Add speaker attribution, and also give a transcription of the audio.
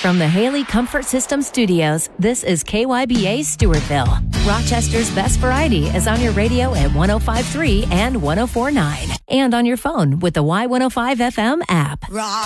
Speaker 1: From the Haley Comfort System Studios, this is KYBA Stewartville. Rochester's best variety is on your radio at 105.3 and 104.9. And on your phone with the Y105 FM app.